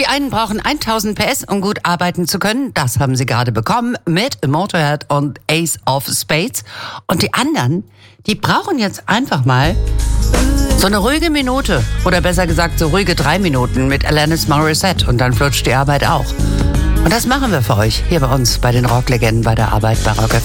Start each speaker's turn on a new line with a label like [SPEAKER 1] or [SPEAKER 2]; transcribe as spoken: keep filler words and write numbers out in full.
[SPEAKER 1] Die einen brauchen tausend P S, um gut arbeiten zu können. Das haben sie gerade bekommen mit Motorhead und Ace of Spades. Und die anderen, die brauchen jetzt einfach mal so eine ruhige Minute. Oder besser gesagt, so ruhige drei Minuten mit Alanis Morissette. Und dann flutscht die Arbeit auch. Und das machen wir für euch hier bei uns, bei den Rocklegenden bei der Arbeit bei Rock F M.